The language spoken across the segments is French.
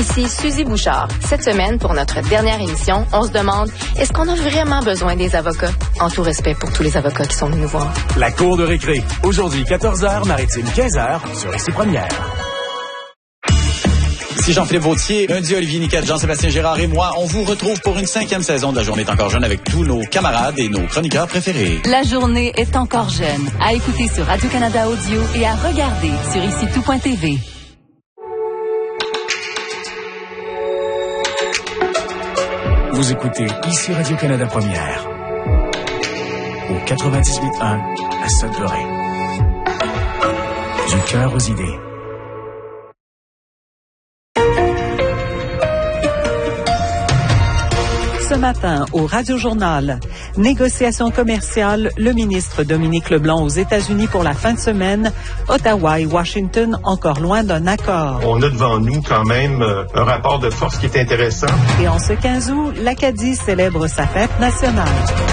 Ici Suzy Bouchard. Cette semaine, pour notre dernière émission, on se demande, est-ce qu'on a vraiment besoin des avocats? En tout respect pour tous les avocats qui sont venus nous voir. La cour de récré. Aujourd'hui, 14h, Maritime 15h, sur ici Première. Ici Jean-Philippe Vautier, lundi Olivier Niquette, Jean-Sébastien Girard et moi, on vous retrouve pour une 5e saison de La Journée est encore jeune avec tous nos camarades et nos chroniqueurs préférés. La Journée est encore jeune. À écouter sur Radio-Canada Audio et à regarder sur ici-tout.tv. Vous écoutez ici Radio-Canada Première. Au 98.1 à Sudbury. Du cœur aux idées. Ce matin, au Radio-Journal, négociations commerciales, le ministre Dominique Leblanc aux États-Unis pour la fin de semaine, Ottawa et Washington encore loin d'un accord. On a devant nous quand même un rapport de force qui est intéressant. Et en ce 15 août, l'Acadie célèbre sa fête nationale.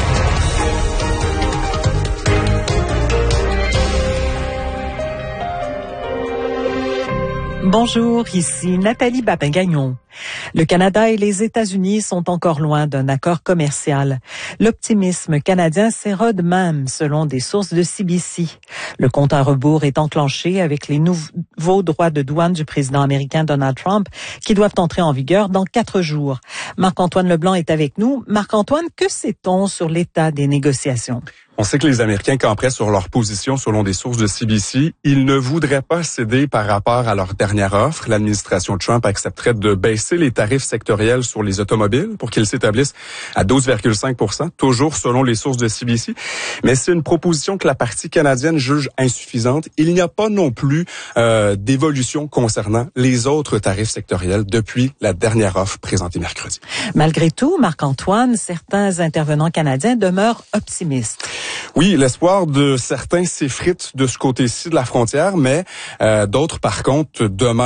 Bonjour, ici Nathalie Babin-Gagnon. Le Canada et les États-Unis sont encore loin d'un accord commercial. L'optimisme canadien s'érode même, selon des sources de CBC. Le compte à rebours est enclenché avec les nouveaux droits de douane du président américain Donald Trump qui doivent entrer en vigueur dans 4 jours. Marc-Antoine Leblanc est avec nous. Marc-Antoine, que sait-on sur l'état des négociations? On sait que les Américains camperaient sur leur position selon des sources de CBC. Ils ne voudraient pas céder par rapport à leur dernière offre. L'administration Trump accepterait de baisser les tarifs sectoriels sur les automobiles pour qu'ils s'établissent à 12,5 %, toujours selon les sources de CBC. Mais c'est une proposition que la partie canadienne juge insuffisante. Il n'y a pas non plus d'évolution concernant les autres tarifs sectoriels depuis la dernière offre présentée mercredi. Malgré tout, Marc-Antoine, certains intervenants canadiens demeurent optimistes. Oui, l'espoir de certains s'effrite de ce côté-ci de la frontière, mais d'autres, par contre,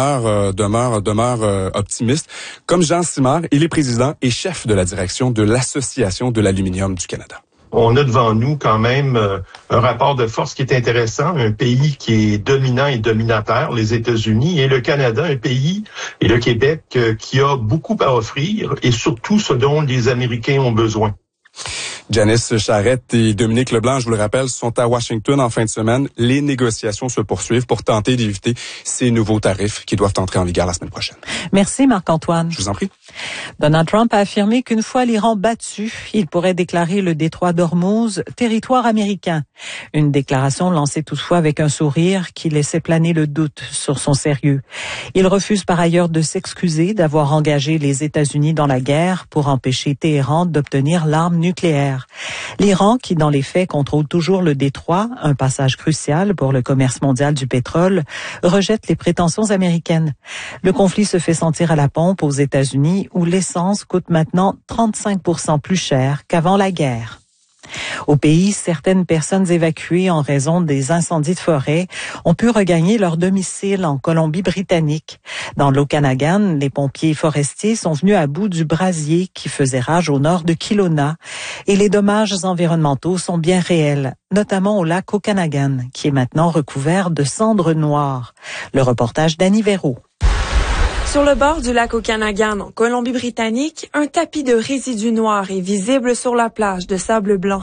demeurent optimistes. Comme Jean Simard, il est président et chef de la direction de l'Association de l'aluminium du Canada. On a devant nous quand même un rapport de force qui est intéressant, un pays qui est dominant et dominateur, les États-Unis, et le Canada, un pays, et le Québec, qui a beaucoup à offrir, et surtout ce dont les Américains ont besoin. Janice Charette et Dominique Leblanc, je vous le rappelle, sont à Washington en fin de semaine. Les négociations se poursuivent pour tenter d'éviter ces nouveaux tarifs qui doivent entrer en vigueur la semaine prochaine. Merci Marc-Antoine. Je vous en prie. Donald Trump a affirmé qu'une fois l'Iran battu, il pourrait déclarer le détroit d'Ormuz territoire américain. Une déclaration lancée toutefois avec un sourire qui laissait planer le doute sur son sérieux. Il refuse par ailleurs de s'excuser d'avoir engagé les États-Unis dans la guerre pour empêcher Téhéran d'obtenir l'arme nucléaire. L'Iran, qui dans les faits contrôle toujours le détroit, un passage crucial pour le commerce mondial du pétrole, rejette les prétentions américaines. Le conflit se fait sentir à la pompe aux États-Unis, où l'essence coûte maintenant 35% plus cher qu'avant la guerre. Au pays, certaines personnes évacuées en raison des incendies de forêt ont pu regagner leur domicile en Colombie-Britannique. Dans l'Okanagan, les pompiers forestiers sont venus à bout du brasier qui faisait rage au nord de Kelowna et les dommages environnementaux sont bien réels, notamment au lac Okanagan, qui est maintenant recouvert de cendres noires. Le reportage d'Annie Véraud. Sur le bord du lac Okanagan, en Colombie-Britannique, un tapis de résidus noirs est visible sur la plage de sable blanc.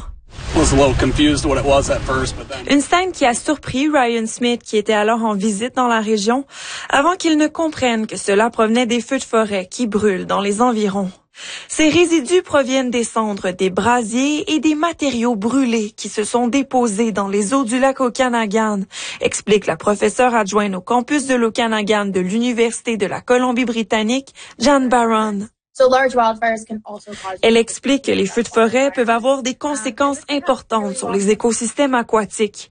Une scène qui a surpris Ryan Smith, qui était alors en visite dans la région, avant qu'il ne comprenne que cela provenait des feux de forêt qui brûlent dans les environs. Ces résidus proviennent des cendres des brasiers et des matériaux brûlés qui se sont déposés dans les eaux du lac Okanagan, explique la professeure adjointe au campus de l'Okanagan de l'Université de la Colombie-Britannique, Jan Barron. Elle explique que les feux de forêt peuvent avoir des conséquences importantes sur les écosystèmes aquatiques.